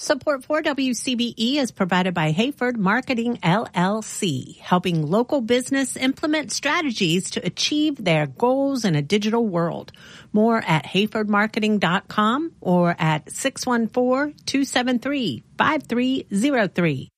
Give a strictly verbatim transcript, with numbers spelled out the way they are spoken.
Support for W C B E is provided by Hayford Marketing, L L C, helping local business implement strategies to achieve their goals in a digital world. More at hayford marketing dot com or at six one four, two seven three, five three zero three.